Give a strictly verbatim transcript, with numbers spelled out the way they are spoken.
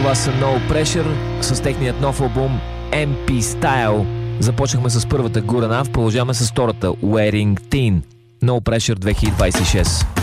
Това са No Pressure с техният нов албум ем пи Style. Започнахме с първата Good Enough, продължаваме с втората Wearing Thin. No Pressure две хиляди двадесет и шест.